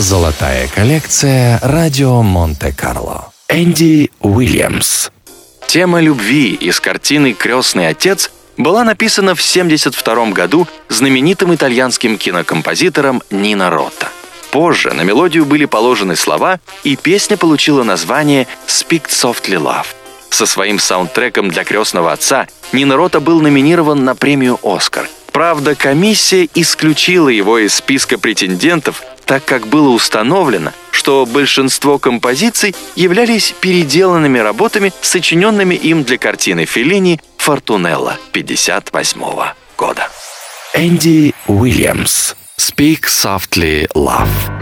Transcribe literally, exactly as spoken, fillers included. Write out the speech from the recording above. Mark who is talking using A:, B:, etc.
A: Золотая коллекция «Радио Монте-Карло». Энди Уильямс.
B: Тема любви из картины «Крестный отец» была написана в семьдесят втором году знаменитым итальянским кинокомпозитором Нино Рота. Позже на мелодию были положены слова, и песня получила название «Speak Softly Love». Со своим саундтреком для «Крестного отца» Нино Рота был номинирован на премию «Оскар». Правда, комиссия исключила его из списка претендентов, так как было установлено, что большинство композиций являлись переделанными работами, сочиненными им для картины Феллини «Фортунелла» пятьдесят восьмого года.
A: Энди Уильямс. Speak Softly Love.